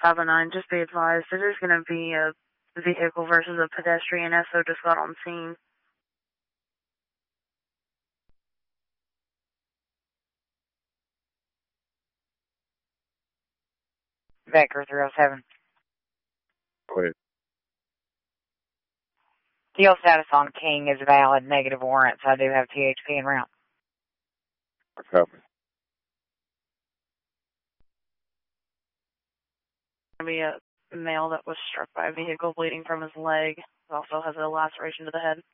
509, just be advised, it is going to be a vehicle versus a pedestrian. SO just got on scene. Vector 307. Go ahead. Deal status on King is valid, negative warrants. I do have THP en route. Copy. Going to be a male that was struck by a vehicle bleeding from his leg. Also has a laceration to the head.